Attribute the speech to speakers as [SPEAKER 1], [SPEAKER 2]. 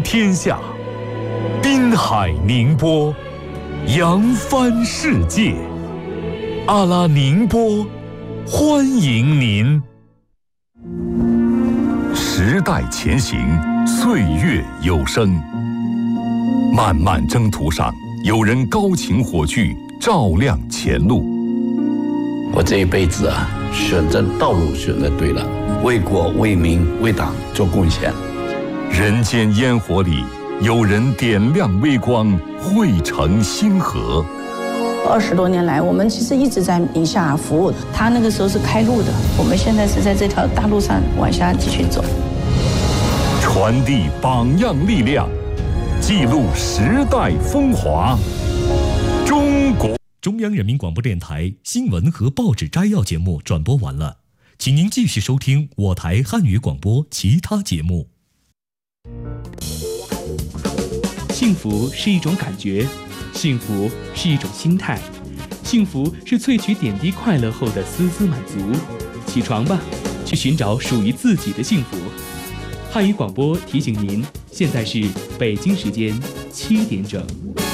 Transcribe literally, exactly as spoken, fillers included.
[SPEAKER 1] 天下，滨海宁波，扬帆世界。阿拉宁波，欢迎您。时代前行，岁月有声。漫漫征途上，有人高擎火炬，照亮前路。
[SPEAKER 2] 我这一辈子啊，选择道路选择对了，为国为民为党做贡献。
[SPEAKER 1] 人间烟火里，有人点亮微光，汇成星河。
[SPEAKER 3] 二十多年来，我们其实一直在宁夏服务。他那个时候是开路的，我们现在是在这条大路上往下继续走。
[SPEAKER 1] 传递榜样力量，记录时代风华。中国
[SPEAKER 4] 中央人民广播电台新闻和报纸摘要节目转播完了，请您继续收听我台汉语广播其他节目。
[SPEAKER 5] 幸福是一种感觉，幸福是一种心态，幸福是萃取点滴快乐后的丝丝满足。起床吧，去寻找属于自己的幸福。汉语广播提醒您，现在是北京时间七点整。